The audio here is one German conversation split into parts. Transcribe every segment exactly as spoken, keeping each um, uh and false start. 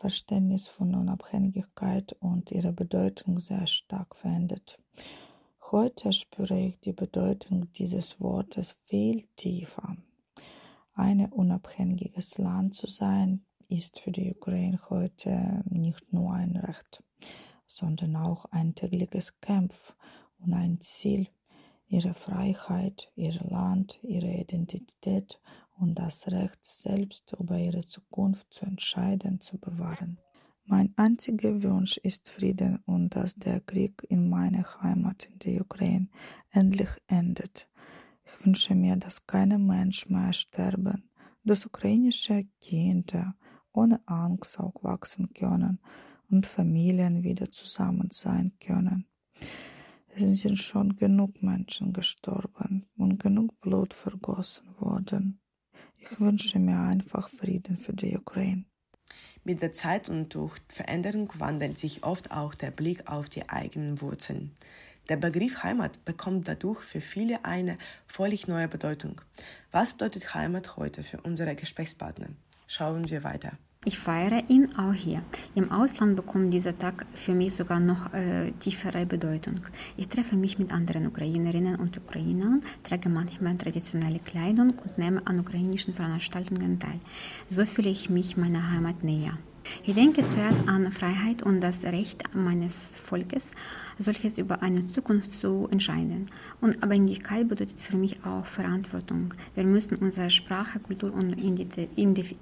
Verständnis von Unabhängigkeit und ihrer Bedeutung sehr stark verändert. Heute spüre ich die Bedeutung dieses Wortes viel tiefer. Ein unabhängiges Land zu sein, ist für die Ukraine heute nicht nur ein Recht, sondern auch ein tägliches Kampf und ein Ziel, ihre Freiheit, ihr Land, ihre Identität und das Recht, selbst über ihre Zukunft zu entscheiden, zu bewahren. Mein einziger Wunsch ist Frieden und dass der Krieg in meiner Heimat in der Ukraine endlich endet. Ich wünsche mir, dass kein Mensch mehr sterben, dass ukrainische Kinder ohne Angst aufwachsen können und Familien wieder zusammen sein können. Es sind schon genug Menschen gestorben und genug Blut vergossen worden. Ich wünsche mir einfach Frieden für die Ukraine. Mit der Zeit und durch Veränderung wandelt sich oft auch der Blick auf die eigenen Wurzeln. Der Begriff Heimat bekommt dadurch für viele eine völlig neue Bedeutung. Was bedeutet Heimat heute für unsere Gesprächspartner? Schauen wir weiter. Ich feiere ihn auch hier. Im Ausland bekommt dieser Tag für mich sogar noch äh, tiefere Bedeutung. Ich treffe mich mit anderen Ukrainerinnen und Ukrainern, trage manchmal traditionelle Kleidung und nehme an ukrainischen Veranstaltungen teil. So fühle ich mich meiner Heimat näher. Ich denke zuerst an Freiheit und das Recht meines Volkes, solches über eine Zukunft zu entscheiden. Unabhängigkeit bedeutet für mich auch Verantwortung. Wir müssen unsere Sprache, Kultur und Identität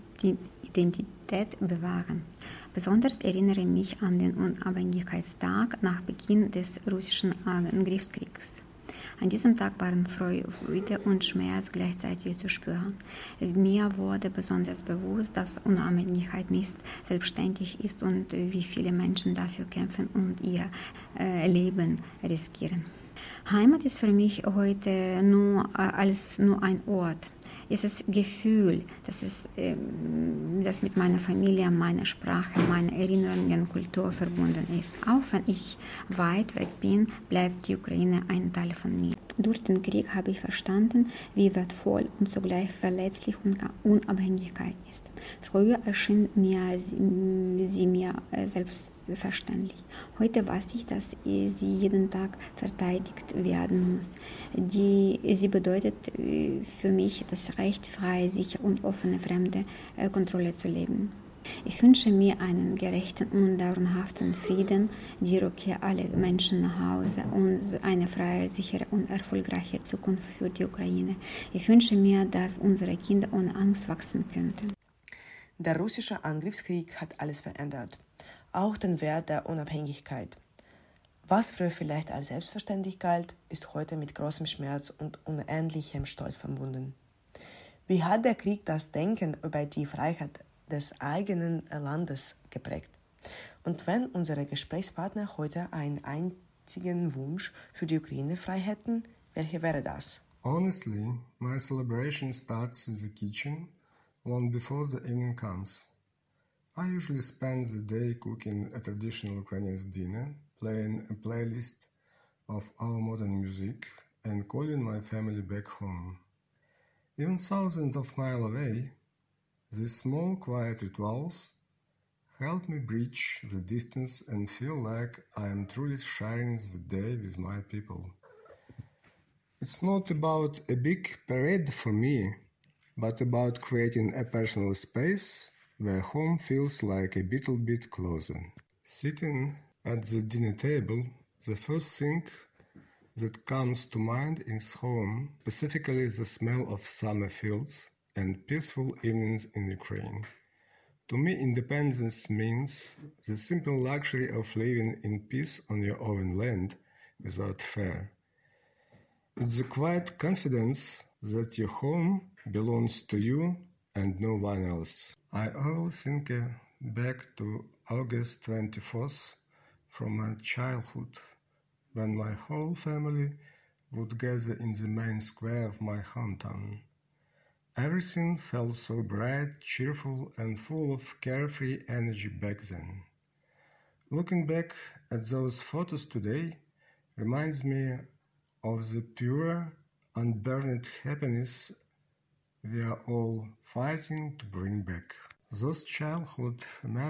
bewahren. Besonders erinnere ich mich an den Unabhängigkeitstag nach Beginn des russischen Angriffskriegs. An diesem Tag waren Freude und Schmerz gleichzeitig zu spüren. Mir wurde besonders bewusst, dass Unabhängigkeit nicht selbstständig ist und wie viele Menschen dafür kämpfen und ihr äh, Leben riskieren. Heimat ist für mich heute nur äh, als nur ein Ort. Es ist das Gefühl, dass es äh, das mit meiner Familie, meiner Sprache, meiner Erinnerungen, Kultur verbunden ist. Auch wenn ich weit weg bin, bleibt die Ukraine ein Teil von mir. Durch den Krieg habe ich verstanden, wie wertvoll und zugleich verletzlich Unabhängigkeit ist. Früher erschien mir sie, sie mir selbstverständlich. Heute weiß ich, dass sie jeden Tag verteidigt werden muss. Die, sie bedeutet für mich das Recht, frei, sicher und ohne fremde Kontrolle zu leben. Ich wünsche mir einen gerechten und dauerhaften Frieden, die Rückkehr aller Menschen nach Hause und eine freie, sichere und erfolgreiche Zukunft für die Ukraine. Ich wünsche mir, dass unsere Kinder ohne Angst wachsen könnten. Der russische Angriffskrieg hat alles verändert, auch den Wert der Unabhängigkeit. Was früher vielleicht als selbstverständlich galt, ist heute mit großem Schmerz und unendlichem Stolz verbunden. Wie hat der Krieg das Denken über die Freiheit des eigenen Landes geprägt? Und wenn unsere Gesprächspartner heute einen einzigen Wunsch für die Ukraine frei hätten, welcher wäre das? Honestly, my celebration starts in the kitchen long before the evening comes. I usually spend the day cooking a traditional Ukrainian dinner, playing a playlist of our modern music, and calling my family back home. Even thousands of miles away, these small, quiet rituals help me bridge the distance and feel like I am truly sharing the day with my people. It's not about a big parade for me, but about creating a personal space where home feels like a little bit closer. Sitting at the dinner table, the first thing that comes to mind is home, specifically the smell of summer fields and peaceful evenings in Ukraine. To me, independence means the simple luxury of living in peace on your own land without fear. It's the quiet confidence that your home belongs to you and no one else. I always think uh, back to August twenty-fourth from my childhood, when my whole family would gather in the main square of my hometown. Everything felt so bright, cheerful, and full of carefree energy back then. Looking back at those photos today reminds me of the pure, unburned happiness we are all fighting to bring back. Those childhood memories